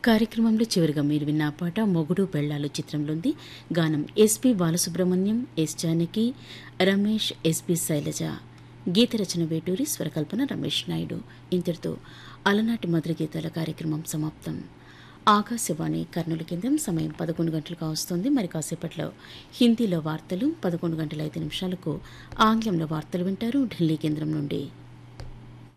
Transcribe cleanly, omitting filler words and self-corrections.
కార్యక్రమంలో చివరిగా మీరు విన్న ఆ పాట మొగుడు పెళ్ళాలు చిత్రంలోంది. గానం SP Balasubrahmanyam, yes Janaki, Ramesh, SP Shailaja. గీత రచన వేటూరి, స్వరకల్పన రమేష్ నాయుడు. ఇంతటితో అలనాటి మధుర గీతాల కార్యక్రమం సమాప్తం. ఆకాశవాణి కర్నూలు కేంద్రం సమయం 11 గంటలుగా వస్తుంది. మరి కాసేపట్లో హిందీలో వార్తలు, 11 గంటల 5 నిమిషాలకు ఆంగ్లంలో వార్తలు వింటారు ఢిల్లీ కేంద్రం నుండి.